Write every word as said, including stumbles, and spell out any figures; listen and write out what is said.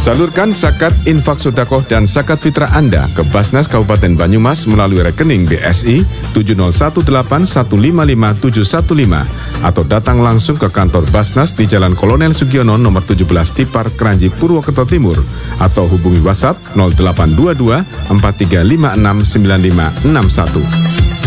Salurkan zakat, infak sedekah dan zakat fitrah Anda ke Basnas Kabupaten Banyumas melalui rekening B S I tujuh nol satu delapan satu lima lima tujuh satu lima atau datang langsung ke kantor Basnas di Jalan Kolonel Sugiono nomor tujuh belas Tipar, Kranji, Purwokerto Timur atau hubungi WhatsApp nol delapan dua dua empat tiga lima enam sembilan lima enam satu.